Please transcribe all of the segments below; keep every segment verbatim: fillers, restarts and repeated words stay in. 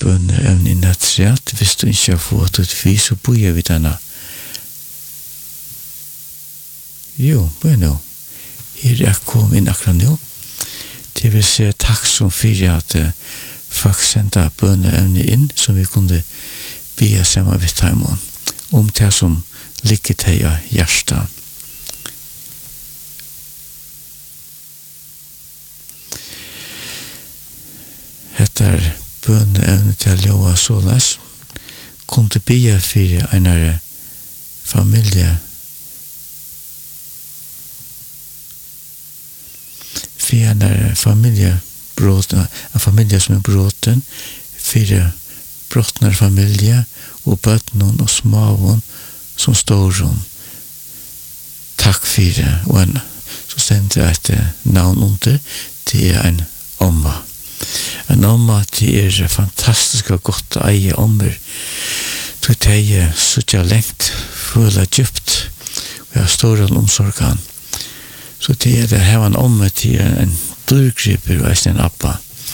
bønneevnen i nattret. Hvis du ikke har fått et vis, så bøyer vi denne. Jo, bøy nå. Her er kom inn akkurat nå. Det vil si takk som fyrir at uh, folk sendte bønneevnen inn, som vi kunne be sammen med dem om det som ligger til hjertet. Hetta er bønneevne til Jova Solas, kunne be for en familie, for en familie, en familie som er bråten, for brottner familie, og bøtnen og smaven som står om. Takk for det, og en, så stendte jeg et navn under, det er en omma. En omma til er fantastisk og godt å eie ommer. Du teier suttja lengt, føler djupt, og jeg har stor omsorgan. Så det er det her en omma til en dyrgriper og en appa.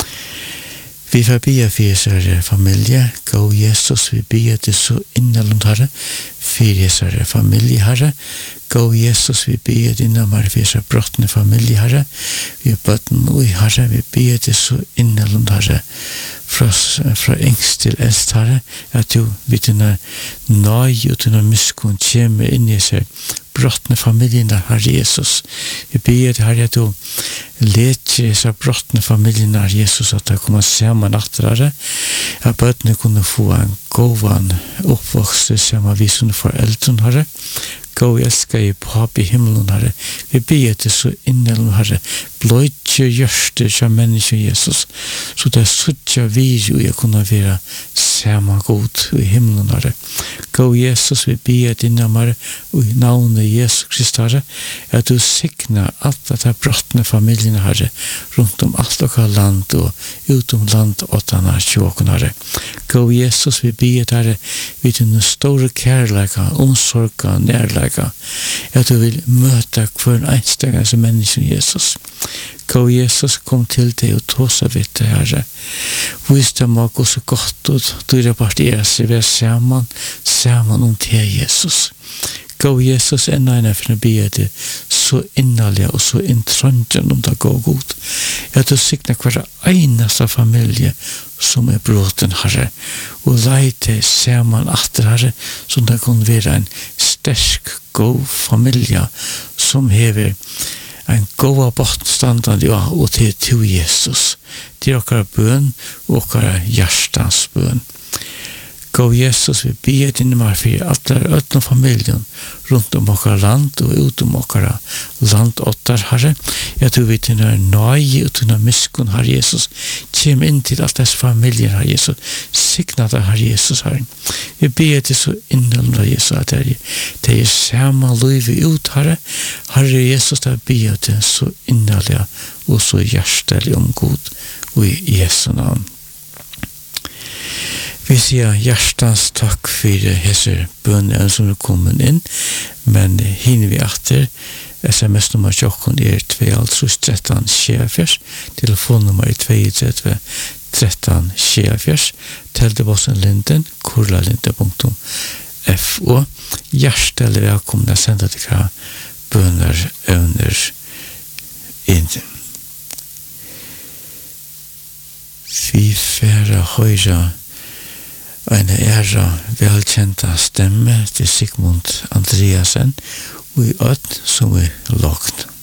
Vi får bia for seg familie, gå Jesus, vi bia til så innelund herre, for seg familie herre, gå Jesus, vi bia til innelund for seg brottne familie herre, vi bøtten ui herre, vi bia til så innelund herre, fra, fra engst til elst herre, at du vet denne nøy og denne miskunn kommer inn i seg brottne familiene herre Jesus. Vi bia til herre at du leter disse brottne familiene herre Jesus, at det kommer sammen etter herre, at bøttene kunne få en gåvan oppvokst sammen vi som foreldren herre, gå og elsker i papi himmelen herre, vi ber til så innelen herre, bløytje hjørste til mennesker Jesus, så det er suttja vir og jeg kunne være sammen god i himmelen herre. Gå Jesus, vi ber til innom herre, og i navnet Jesus Krist herre, at du sikner alt at det brottne familiene herre, rundt om alt okra land og utom land åttana tjåken herre. Gå Jesus, vi ber til herre, vi til den store kærleika, omsorga, nærleika, at du vil møte hver enstaka som mennesken Jesus. Gå Jesus, kom til deg og tåsa vidt det herre. Vis det må gå så godt ut, du er bare det jeg vil sammen, sammen om det Jesus. Gå Jesus enda enn for å be det så innerlig og så intrøntjen om det går godt. At du sikner hver eneste familie som er bråten herre, og leite sammen etter herre, så det kan være en sterk, god familie som hever en god bortstandard, ja, og til to Jesus. Til okkara bøn og okkara hjertans bøn. Gå Jesus, vi ber dine mar for alle øtne familien rundt om okkara land og ut om okkara land åttar, herre. Jeg tror vi til når nøye og til når miskunn, herre Jesus, kjem inn til alt dess familier, herre Jesus. Signa deg, herre Jesus, herre. Vi ber til så innholdet, herre Jesus, at det er, det er samme liv ut, herre. Herre Jesus, det ber til så innholdet og så hjertelig om god, og i Jesu navn. Vi sier hjertens takk for hese bønner som er kommet inn, men hinner vi etter, sms nummer tjokken er to tre tre tre telefonnummer er to tre tre tre tre, teltebossen Linden, kurlalinde punktum f o. Hjertelig velkommen å sende til hva bønner øvner inn. Vi færre høyre en æra velkjenta stemme til Sigmund Andreasen, og i ødt som er lagt.